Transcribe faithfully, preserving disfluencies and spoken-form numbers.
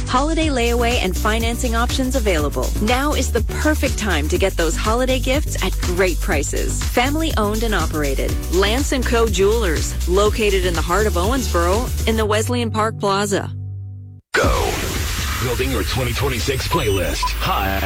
Holiday layaway and financing options available. Now is the perfect time to get those holiday gifts at great prices. Family owned and operated. Lance and Co. Jewelers, located in the heart of Owensboro in the Wesleyan Park Plaza. Go. Building your twenty twenty-six playlist. Hi.